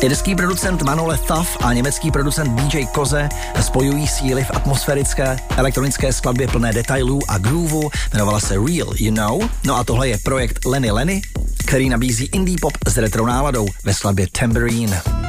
Irský producent Manole Thuff a německý producent DJ Koze spojují síly v atmosférické elektronické skladbě plné detailů a grooveu, jmenovala se Real You Know. No a tohle je projekt Lenny, který nabízí indie pop s retro náladou ve skladbě Tambourine.